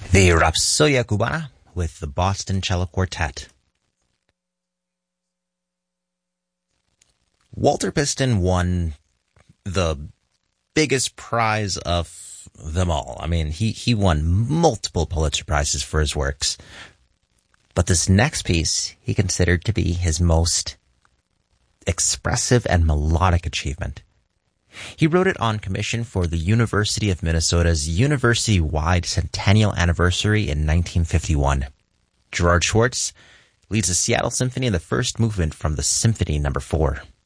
The Rapsodia Cubana with the Boston Cello Quartet. Walter Piston won the biggest prize of them all. I mean, he won multiple Pulitzer Prizes for his works. But this next piece he considered to be his most expressive and melodic achievement. He wrote it on commission for the University of Minnesota's university-wide centennial anniversary in 1951. Gerard Schwartz leads the Seattle Symphony in the first movement from the Symphony No. 4.